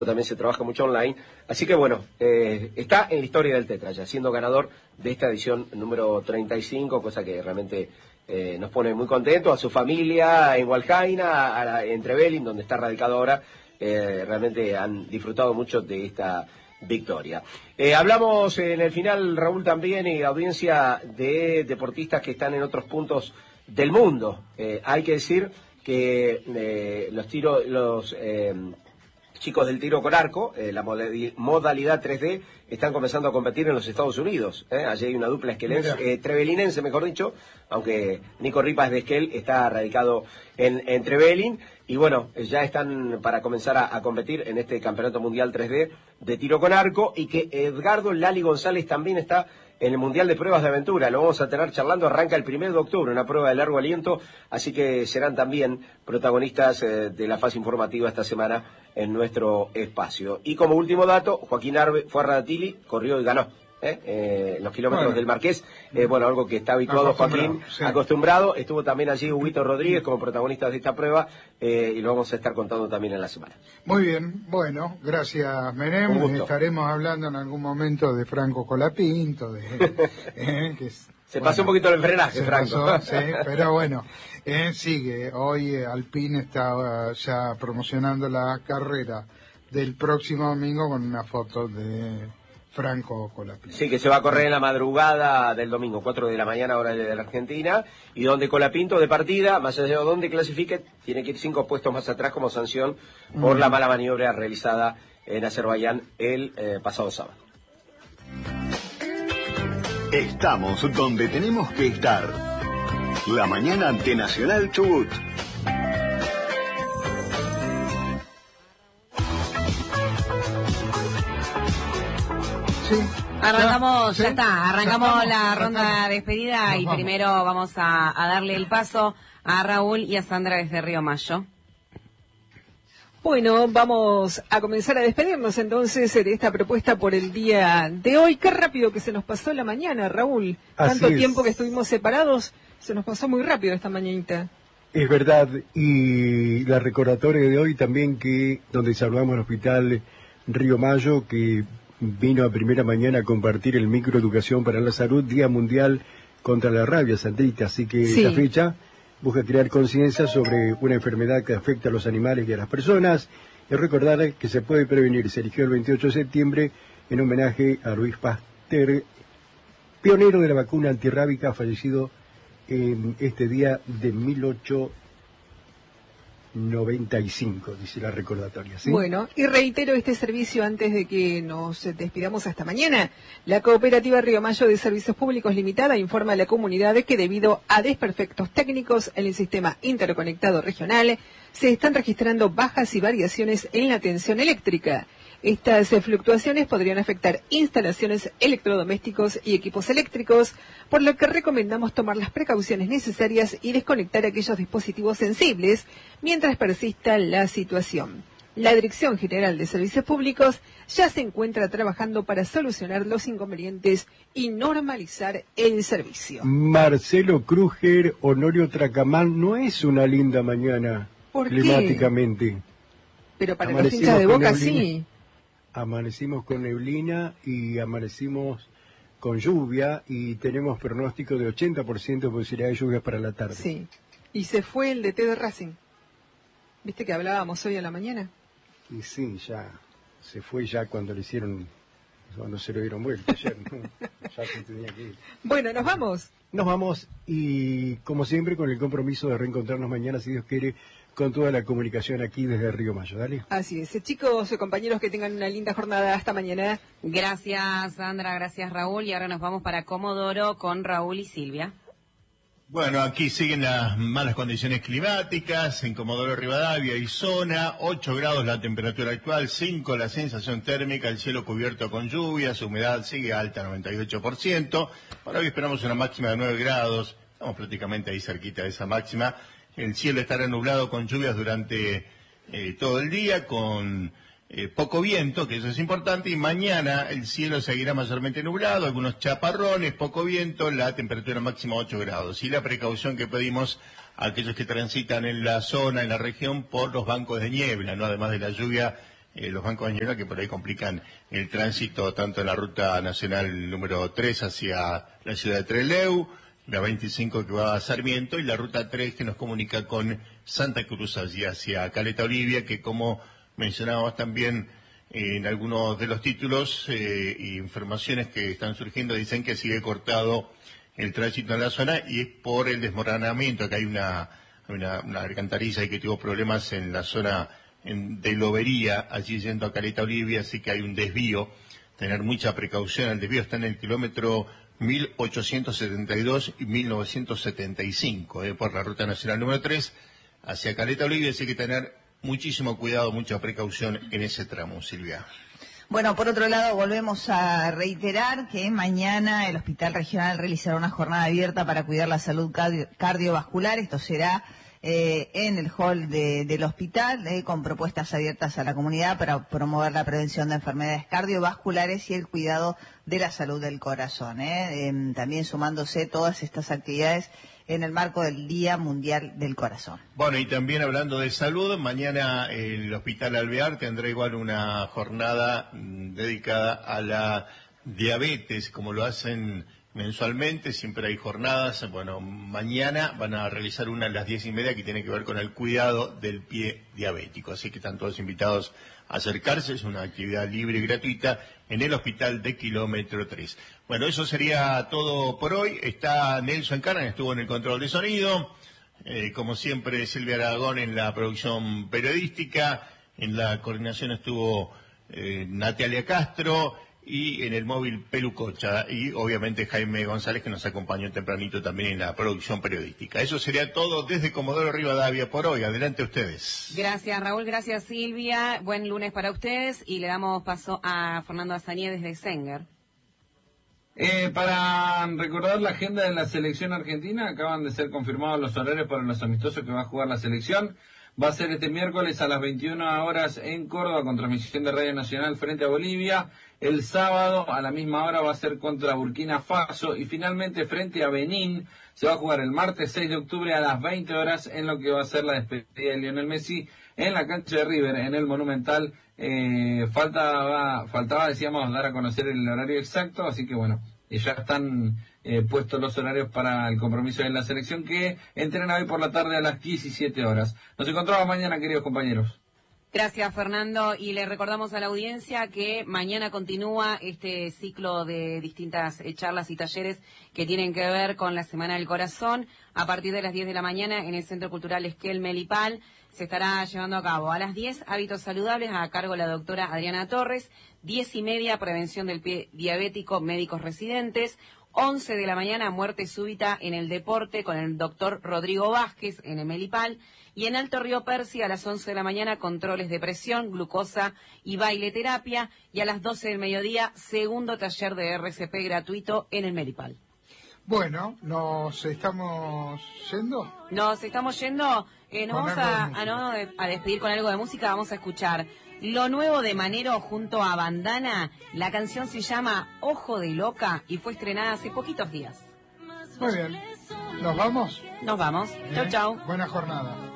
también se trabaja mucho online, así que bueno, está en la historia del Tetra, ya siendo ganador de esta edición número 35, cosa que realmente nos pone muy contentos, a su familia en Hualjaina, en Trevelin, donde está radicado ahora, realmente han disfrutado mucho de esta victoria. Hablamos en el final, Raúl, también, y audiencia de deportistas que están en otros puntos del mundo. Hay que decir que los chicos del tiro con arco, la modalidad 3D, están comenzando a competir en los Estados Unidos. Allí hay una dupla trevelinense, mejor dicho, aunque Nico Ripas de Esquel está radicado en Trevelin. Y bueno, ya están para comenzar a competir en este Campeonato Mundial 3D de tiro con arco, y que Edgardo Lali González también está en el Mundial de Pruebas de Aventura. Lo vamos a tener charlando, arranca el 1 de octubre, una prueba de largo aliento, así que serán también protagonistas de la fase informativa esta semana en nuestro espacio. Y como último dato, Joaquín Arbe fue a Radatili, corrió y ganó. Los kilómetros del Marqués, algo que está habituado Joaquín, acostumbrado. Estuvo también allí Huguito Rodríguez como protagonista de esta prueba, y lo vamos a estar contando también en la semana. Muy bien, bueno, gracias Menem. Estaremos hablando en algún momento de Franco Colapinto, se pasó un poquito el frenaje, Franco. Sí, pero bueno, sigue. Hoy Alpine está ya promocionando la carrera del próximo domingo con una foto de Franco Colapinto. Sí, que se va a correr en la madrugada del domingo, 4 de la mañana, hora de la Argentina, y donde Colapinto de partida, más allá de donde clasifique, tiene que ir 5 puestos más atrás como sanción por la mala maniobra realizada en Azerbaiyán el pasado sábado. Estamos donde tenemos que estar. La mañana de Nacional Chubut. Arrancamos la ronda de despedida y primero vamos a darle el paso a Raúl y a Sandra desde Río Mayo. Bueno, vamos a comenzar a despedirnos entonces de esta propuesta por el día de hoy. Qué rápido que se nos pasó la mañana, Raúl. Tanto tiempo que estuvimos separados, se nos pasó muy rápido esta mañanita. Es verdad, y la recordatoria de hoy también, que donde saludamos al Hospital Río Mayo, que vino a primera mañana a compartir el Microeducación para la Salud, Día Mundial contra la Rabia, Sandrita. Así que esta fecha busca crear conciencia sobre una enfermedad que afecta a los animales y a las personas, y recordar que se puede prevenir. Se eligió el 28 de septiembre en homenaje a Luis Pasteur, pionero de la vacuna antirrábica, fallecido en este día de 1895, dice la recordatoria. ¿Sí? Bueno, y reitero este servicio antes de que nos despidamos hasta mañana. La Cooperativa Río Mayo de Servicios Públicos Limitada informa a la comunidad que debido a desperfectos técnicos en el sistema interconectado regional, se están registrando bajas y variaciones en la tensión eléctrica. Estas fluctuaciones podrían afectar instalaciones electrodomésticos y equipos eléctricos, por lo que recomendamos tomar las precauciones necesarias y desconectar aquellos dispositivos sensibles mientras persista la situación. La Dirección General de Servicios Públicos ya se encuentra trabajando para solucionar los inconvenientes y normalizar el servicio. Marcelo Kruger, Honorio Tracamán, no es una linda mañana climáticamente. Pero para los hinchas de Boca sí. Amanecimos con neblina y amanecimos con lluvia, y tenemos pronóstico de 80% de posibilidad de lluvia para la tarde. Sí, y se fue el DT de Racing. ¿Viste que hablábamos hoy a la mañana? Y sí, ya se fue cuando cuando se lo dieron vuelta ayer, ¿no? Ya se tenía que ir. Bueno, nos vamos. Nos vamos, y como siempre con el compromiso de reencontrarnos mañana, si Dios quiere, con toda la comunicación aquí desde Río Mayo. Dale. Así es. Chicos, compañeros, que tengan una linda jornada. Hasta mañana. Gracias, Sandra. Gracias, Raúl. Y ahora nos vamos para Comodoro con Raúl y Silvia. Bueno, aquí siguen las malas condiciones climáticas. En Comodoro Rivadavia y zona, 8 grados la temperatura actual, 5 la sensación térmica, el cielo cubierto con lluvias, humedad sigue alta, 98%. Para hoy esperamos una máxima de 9 grados. Estamos prácticamente ahí cerquita de esa máxima. El cielo estará nublado con lluvias durante todo el día, con poco viento, que eso es importante, y mañana el cielo seguirá mayormente nublado, algunos chaparrones, poco viento, la temperatura máxima 8 grados. Y la precaución que pedimos a aquellos que transitan en la zona, en la región, por los bancos de niebla, ¿no? Además de la lluvia los bancos de niebla que por ahí complican el tránsito tanto en la ruta nacional número 3 hacia la ciudad de Trelew, la 25 que va a Sarmiento y la ruta 3 que nos comunica con Santa Cruz hacia Caleta Olivia, que como mencionábamos también en algunos de los títulos y informaciones que están surgiendo, dicen que sigue cortado el tránsito en la zona y es por el desmoronamiento, que hay una alcantarilla y que tuvo problemas en la zona de Lobería, allí yendo a Caleta Olivia, así que hay un desvío, tener mucha precaución. El desvío está en el kilómetro 1872 y 1975, por la ruta nacional número 3 hacia Caleta Olivia, así que tener muchísimo cuidado, mucha precaución en ese tramo, Silvia. Bueno, por otro lado, volvemos a reiterar que mañana el Hospital Regional realizará una jornada abierta para cuidar la salud cardiovascular. Esto será en el hall del hospital, con propuestas abiertas a la comunidad para promover la prevención de enfermedades cardiovasculares y el cuidado de la salud del corazón. También sumándose todas estas actividades en el marco del Día Mundial del Corazón. Bueno, y también hablando de salud, mañana el Hospital Alvear tendrá igual una jornada dedicada a la diabetes, como lo hacen mensualmente, siempre hay jornadas. Bueno, mañana van a realizar una a las 10:30 que tiene que ver con el cuidado del pie diabético, así que están todos invitados a acercarse, es una actividad libre y gratuita en el hospital de kilómetro 3. Bueno, eso sería todo por hoy. Está Nelson Carran, estuvo en el control de sonido, como siempre Silvia Aragón en la producción periodística, en la coordinación estuvo Natalia Castro, y en el móvil Pelucocha, y obviamente Jaime González, que nos acompañó tempranito también en la producción periodística. Eso sería todo desde Comodoro Rivadavia por hoy. Adelante ustedes. Gracias, Raúl. Gracias, Silvia. Buen lunes para ustedes y le damos paso a Fernando Azaña desde Senger. Para recordar la agenda de la selección argentina, acaban de ser confirmados los horarios para los amistosos que va a jugar la selección. Va a ser este miércoles a las 21 horas en Córdoba con transmisión de Radio Nacional frente a Bolivia. El sábado a la misma hora va a ser contra Burkina Faso y finalmente frente a Benín se va a jugar el martes 6 de octubre a las 20 horas en lo que va a ser la despedida de Lionel Messi en la cancha de River, en el Monumental. Faltaba, decíamos, dar a conocer el horario exacto, así que bueno, ya están puestos los horarios para el compromiso de la selección que entrena hoy por la tarde a las 17 horas. Nos encontramos mañana, queridos compañeros. Gracias, Fernando. Y le recordamos a la audiencia que mañana continúa este ciclo de distintas charlas y talleres que tienen que ver con la Semana del Corazón. A partir de las 10 de la mañana en el Centro Cultural Esquel Melipal se estará llevando a cabo. A las 10, hábitos saludables a cargo de la doctora Adriana Torres. 10:30, prevención del pie diabético, médicos residentes. 11 de la mañana, muerte súbita en el deporte con el doctor Rodrigo Vázquez en el Melipal. Y en Alto Río Percy a las 11 de la mañana, controles de presión, glucosa y baileterapia. Y a las 12 del mediodía, segundo taller de RCP gratuito en el Melipal. Bueno, ¿nos estamos yendo? Nos estamos yendo. Nos vamos a despedir con algo de música. Vamos a escuchar lo nuevo de Manero junto a Bandana. La canción se llama Ojo de Loca y fue estrenada hace poquitos días. Muy bien. ¿Nos vamos? Nos vamos. Chau, chau. Buena jornada.